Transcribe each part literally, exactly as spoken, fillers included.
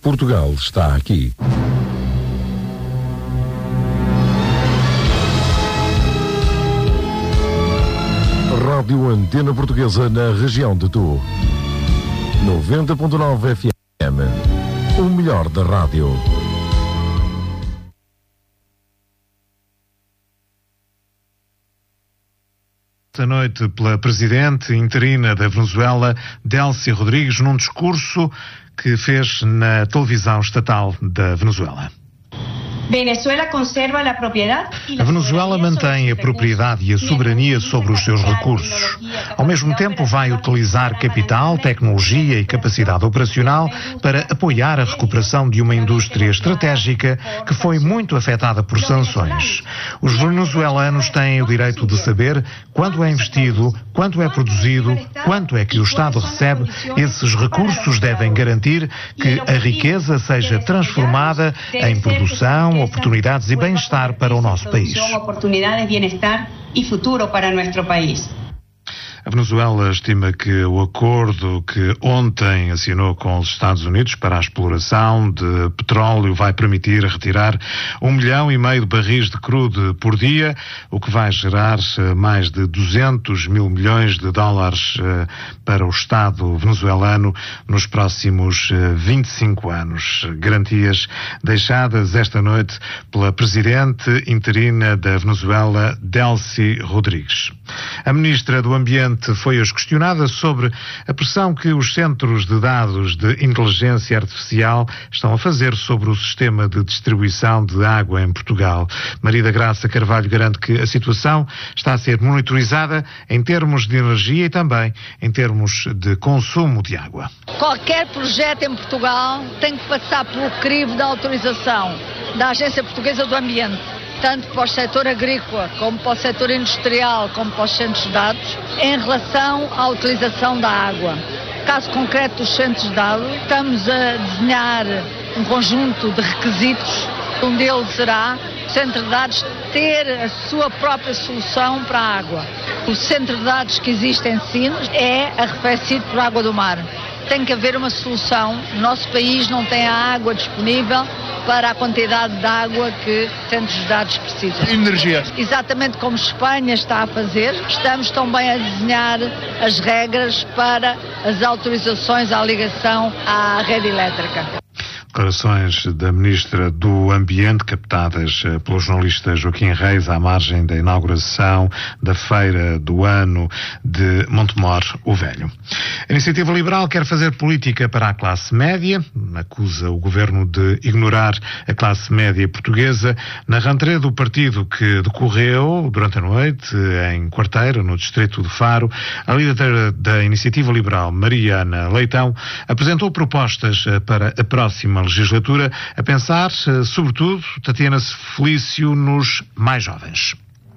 Portugal está aqui. Rádio Antena Portuguesa na região de Tu. noventa ponto nove F M. O melhor da rádio. Esta noite pela presidente interina da Venezuela, Delcy Rodrigues, num discurso que fez na televisão estatal da Venezuela. A Venezuela mantém a propriedade e a soberania sobre os seus recursos. Ao mesmo tempo, vai utilizar capital, tecnologia e capacidade operacional para apoiar a recuperação de uma indústria estratégica que foi muito afetada por sanções. Os venezuelanos têm o direito de saber quando é investido, quanto é produzido, quanto é que o Estado recebe. Esses recursos devem garantir que a riqueza seja transformada em produção, oportunidades e bem-estar para o nosso país. A Venezuela estima que o acordo que ontem assinou com os Estados Unidos para a exploração de petróleo vai permitir retirar um milhão e meio de barris de crudo por dia, o que vai gerar mais de duzentos mil milhões de dólares para o Estado venezuelano nos próximos vinte e cinco anos. Garantias deixadas esta noite pela presidente interina da Venezuela, Delcy Rodrigues. A ministra do Ambiente foi hoje questionada sobre a pressão que os centros de dados de inteligência artificial estão a fazer sobre o sistema de distribuição de água em Portugal. Maria da Graça Carvalho garante que a situação está a ser monitorizada em termos de energia e também em termos de consumo de água. Qualquer projeto em Portugal tem que passar pelo crivo da autorização da Agência Portuguesa do Ambiente, tanto para o setor agrícola, como para o setor industrial, como para os centros de dados, em relação à utilização da água. Caso concreto dos centros de dados, estamos a desenhar um conjunto de requisitos. Um deles será o centro de dados ter a sua própria solução para a água. O centro de dados que existe em Sines é arrefecido por água do mar. Tem que haver uma solução. O nosso país não tem a água disponível para a quantidade de água que centros de dados precisam. Energia. Exatamente como Espanha está a fazer, estamos também a desenhar as regras para as autorizações à ligação à rede elétrica. Declarações da Ministra do Ambiente, captadas pelo jornalista Joaquim Reis à margem da inauguração da Feira do Ano de Montemor o Velho. A Iniciativa Liberal quer fazer política para a classe média, acusa o governo de ignorar a classe média portuguesa. Na rentrée do partido que decorreu durante a noite em Quarteira, no distrito de Faro, a líder da Iniciativa Liberal, Mariana Leitão, apresentou propostas para a próxima legislatura, a pensar, sobretudo, Tatiana Felício, nos mais jovens.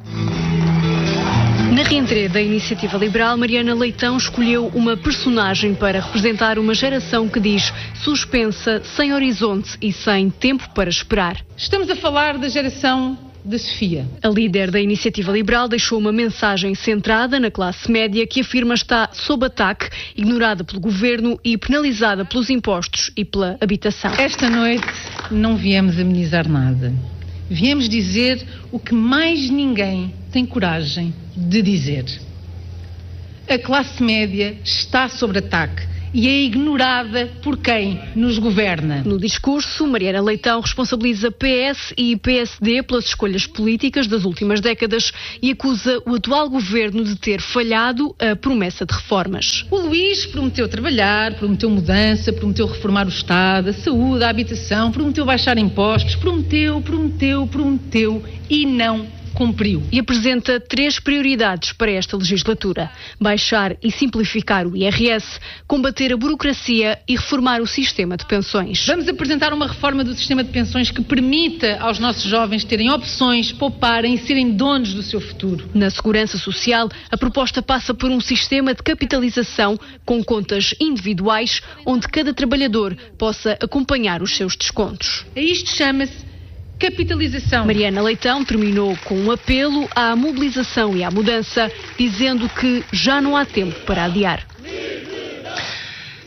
Na rentrée da Iniciativa Liberal, Mariana Leitão escolheu uma personagem para representar uma geração que diz suspensa, sem horizonte e sem tempo para esperar. Estamos a falar da geração da Sofia. A líder da Iniciativa Liberal deixou uma mensagem centrada na classe média que afirma estar sob ataque, ignorada pelo governo e penalizada pelos impostos e pela habitação. Esta noite não viemos amenizar nada. Viemos dizer o que mais ninguém tem coragem de dizer. A classe média está sob ataque e é ignorada por quem nos governa. No discurso, Mariana Leitão responsabiliza P S e P S D pelas escolhas políticas das últimas décadas e acusa o atual governo de ter falhado a promessa de reformas. O Luís prometeu trabalhar, prometeu mudança, prometeu reformar o Estado, a saúde, a habitação, prometeu baixar impostos, prometeu, prometeu, prometeu e não cumpriu. E apresenta três prioridades para esta legislatura: baixar e simplificar o I R S, combater a burocracia e reformar o sistema de pensões. Vamos apresentar uma reforma do sistema de pensões que permita aos nossos jovens terem opções, pouparem e serem donos do seu futuro. Na segurança social, a proposta passa por um sistema de capitalização com contas individuais, onde cada trabalhador possa acompanhar os seus descontos. A isto chama-se capitalização. Mariana Leitão terminou com um apelo à mobilização e à mudança, dizendo que já não há tempo para adiar.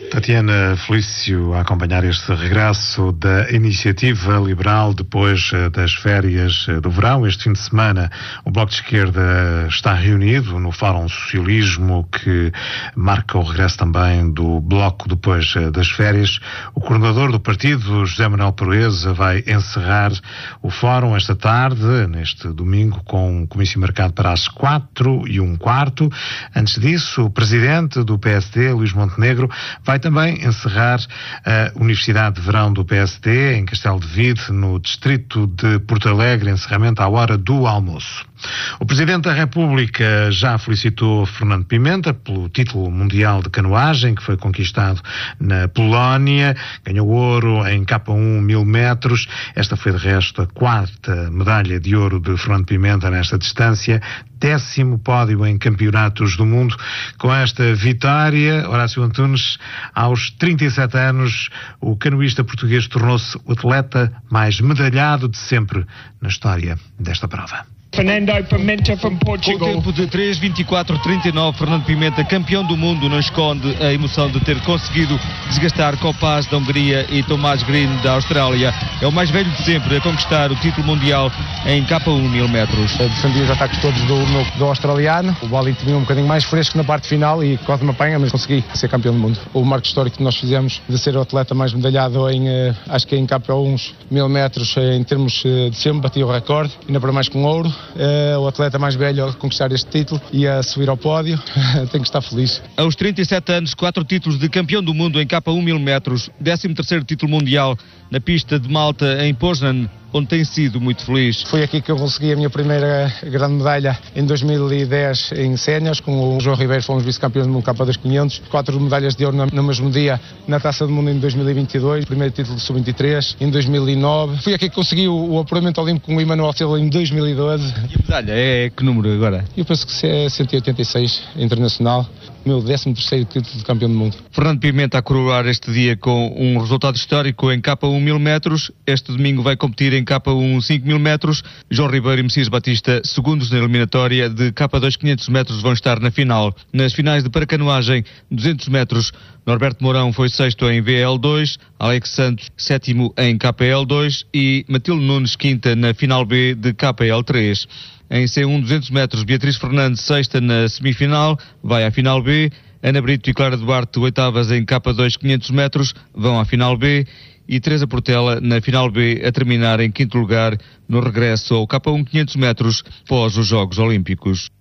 Tatiana Felício a acompanhar este regresso da Iniciativa Liberal depois das férias do verão. Este fim de semana o Bloco de Esquerda está reunido no Fórum Socialismo, que marca o regresso também do Bloco depois das férias. O coordenador do partido, José Manuel Proeza, vai encerrar o Fórum esta tarde, neste domingo, com um comício marcado para as quatro e um quarto. Antes disso, o presidente do P S D, Luís Montenegro, vai também encerrar a Universidade de Verão do P S D em Castelo de Vide, no distrito de Porto Alegre, encerramento à hora do almoço. O Presidente da República já felicitou Fernando Pimenta pelo título mundial de canoagem que foi conquistado na Polónia. Ganhou ouro em K um mil metros. Esta foi de resto a quarta medalha de ouro de Fernando Pimenta nesta distância. Décimo pódio em campeonatos do mundo. Com esta vitória, Horácio Antunes, aos trinta e sete anos, o canoísta português tornou-se o atleta mais medalhado de sempre na história desta prova. Fernando Pimenta from Portugal. Com o tempo de três vinte e quatro trinta e nove, Fernando Pimenta, campeão do mundo, não esconde a emoção de ter conseguido desgastar Copaz da Hungria e Tomás Green da Austrália. É o mais velho de sempre a conquistar o título mundial em K um mil metros. Eu defendi os ataques todos do, meu, do australiano. O Bali tinha um bocadinho mais fresco na parte final e quase me apanha, mas consegui ser campeão do mundo. O marco histórico que nós fizemos de ser o atleta mais medalhado em, acho que em K um mil metros, em termos de sempre, bati o recorde, ainda para mais com ouro. Uh, o atleta mais velho a conquistar este título e a subir ao pódio. Tenho que estar feliz. Aos trinta e sete anos, quatro títulos de campeão do mundo em K um mil metros, décimo terceiro título mundial na pista de Malta em Poznan, onde tem sido muito feliz. Foi aqui que eu consegui a minha primeira grande medalha em dois mil e dez em séniores, com o João Ribeiro, fomos vice-campeões do mundo K dois quinhentos, quatro medalhas de ouro no mesmo dia na Taça do Mundo em dois mil e vinte e dois, primeiro título de sub vinte e três em dois mil e nove. Foi aqui que consegui o, o apuramento olímpico com o Emanuel Silva em dois mil e doze. E a medalha é que número agora? Eu penso que é cento e oitenta e seis internacional, meu décimo terceiro título de campeão do mundo. Fernando Pimenta a coroar este dia com um resultado histórico em K um mil metros. Este domingo vai competir em K um cinco mil metros. João Ribeiro e Messias Batista, segundos na eliminatória de K dois quinhentos metros, vão estar na final. Nas finais de paracanoagem, duzentos metros, Norberto Mourão foi sexto em V L dois, Alex Santos sétimo em K L dois e Matilde Nunes quinta na final B de K L três. Em C um duzentos metros, Beatriz Fernandes sexta na semifinal, vai à final B. Ana Brito e Clara Duarte, oitavas em K dois quinhentos metros, vão à final B. E Teresa Portela na final B, a terminar em quinto lugar no regresso ao K um quinhentos metros pós os Jogos Olímpicos.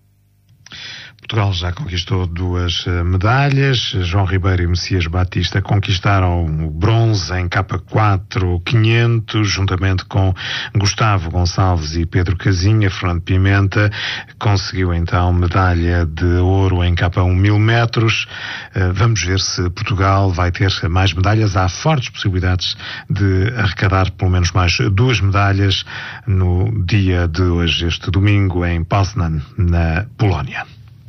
Portugal já conquistou duas medalhas. João Ribeiro e Messias Batista conquistaram o bronze em K quatro quinhentos, juntamente com Gustavo Gonçalves e Pedro Casinha. Fernando Pimenta conseguiu então medalha de ouro em K um mil metros. Vamos ver se Portugal vai ter mais medalhas. Há fortes possibilidades de arrecadar pelo menos mais duas medalhas no dia de hoje, este domingo, em Poznan, na Polónia.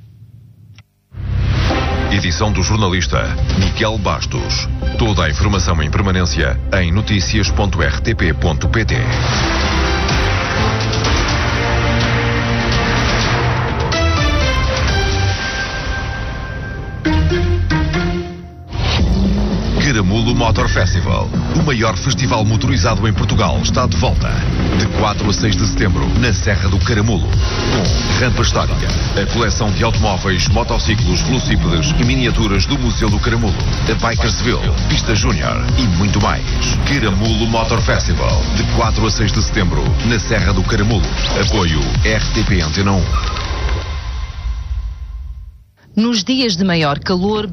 Edição do jornalista Miguel Bastos. Toda a informação em permanência em noticias ponto r t p ponto p t. Caramulo Motor Festival, o maior festival motorizado em Portugal, está de volta. De quatro a seis de setembro, na Serra do Caramulo. Com rampa histórica, a coleção de automóveis, motociclos, velocípedes e miniaturas do Museu do Caramulo, a Bikersville, Pista Júnior e muito mais. Caramulo Motor Festival, de quatro a seis de setembro, na Serra do Caramulo. Apoio R T P Antena um. Nos dias de maior calor,